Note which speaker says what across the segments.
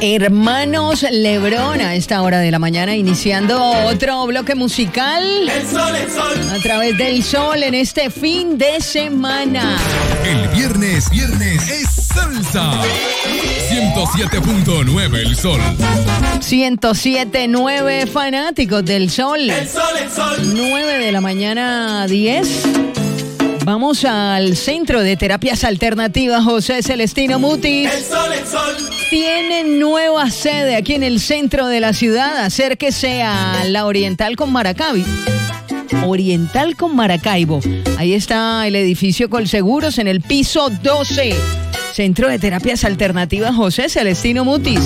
Speaker 1: Hermanos Lebrón a esta hora de la mañana, iniciando otro bloque musical.
Speaker 2: El sol.
Speaker 1: A través del Sol en este fin de semana.
Speaker 3: El viernes es salsa. 107.9 El Sol.
Speaker 1: 107.9 fanáticos del Sol.
Speaker 2: El sol.
Speaker 1: 9 de la mañana, 10. Vamos al Centro de Terapias Alternativas José Celestino Mutis.
Speaker 2: El sol.
Speaker 1: Tienen nueva sede aquí en el centro de la ciudad. Acérquese a la Oriental con Maracaibo. Oriental con Maracaibo. Ahí está el edificio Colseguros en el piso 12. Centro de Terapias Alternativas José Celestino Mutis.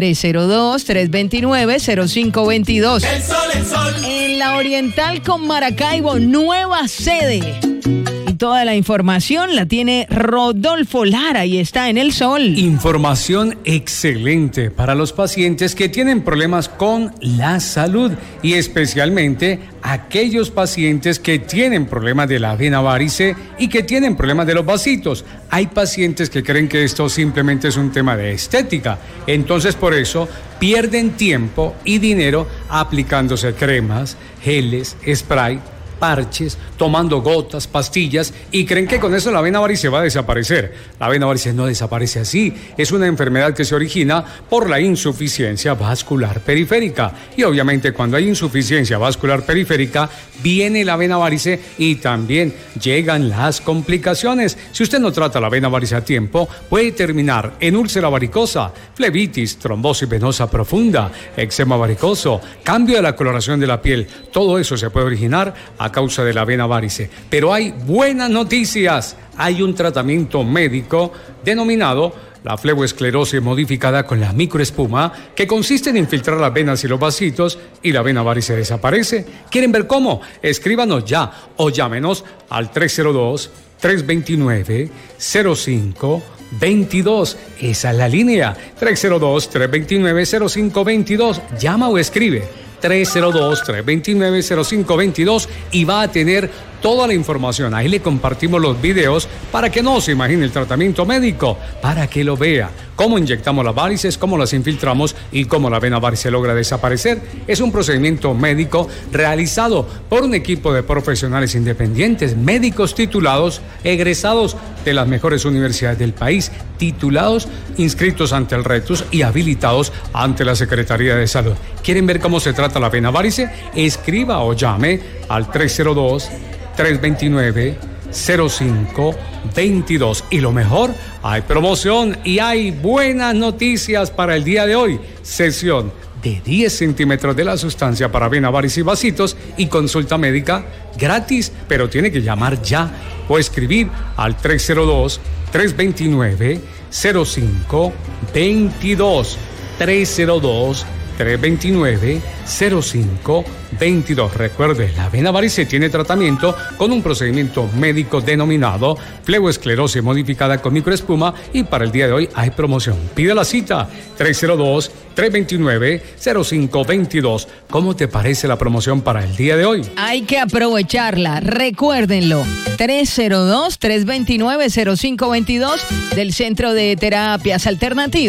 Speaker 1: 302-329-0522.
Speaker 2: El sol.
Speaker 1: En la Oriental con Maracaibo, nueva sede. Y toda la información la tiene Rodolfo Lara y está en El Sol.
Speaker 4: Información excelente para los pacientes que tienen problemas con la salud y especialmente aquellos pacientes que tienen problemas de la vena varice y que tienen problemas de los vasitos. Hay pacientes que creen que esto simplemente es un tema de estética, entonces por eso pierden tiempo y dinero aplicándose cremas, geles, spray, parches, tomando gotas, pastillas y creen que con eso la vena varice va a desaparecer. La vena varice no desaparece así. Es una enfermedad que se origina por la insuficiencia vascular periférica. Y obviamente cuando hay insuficiencia vascular periférica viene la vena varice y también llegan las complicaciones. Si usted no trata la vena varice a tiempo, puede terminar en úlcera varicosa, flebitis, trombosis venosa profunda, eczema varicoso, cambio de la coloración de la piel. Todo eso se puede originar a causa de la vena varice. Pero hay buenas noticias. Hay un tratamiento médico denominado la fleboesclerosis modificada con la microespuma, que consiste en infiltrar las venas y los vasitos y la vena varice desaparece. ¿Quieren ver cómo? Escríbanos ya o llámenos al 302-329-0522. Esa es la línea. 302-329-0522. Llama o escribe. 302-329-0522 y va a tener toda la información. Ahí le compartimos los videos para que no se imagine el tratamiento médico, para que lo vea. Cómo inyectamos las varices, cómo las infiltramos y cómo la vena varice logra desaparecer. Es un procedimiento médico realizado por un equipo de profesionales independientes, médicos titulados, egresados de las mejores universidades del país, titulados, inscritos ante el RETUS y habilitados ante la Secretaría de Salud. ¿Quieren ver cómo se trata la vena varice? Escriba o llame al 302-329-0522. Y lo mejor, hay promoción y hay buenas noticias para el día de hoy. Sesión de 10 centímetros de la sustancia para vena varice y vasitos y consulta médica gratis, pero tiene que llamar ya o escribir al 302-329-0522. 302-329-0522. Recuerde, la vena varice tiene tratamiento con un procedimiento médico denominado fleboesclerosis modificada con microespuma y para el día de hoy hay promoción. Pide la cita 302-329-0522. ¿Cómo te parece la promoción para el día de hoy?
Speaker 1: Hay que aprovecharla, recuérdenlo. 302-329-0522 del Centro de Terapias Alternativas.